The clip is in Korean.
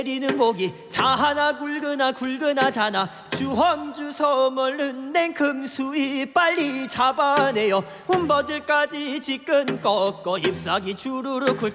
내리는 고기 자하나 굵으나 자나 주험주 서멀른 냉큼 수위 빨리 잡아내요. 움버들까지 지끈 꺾어 잎사귀 주르르 굴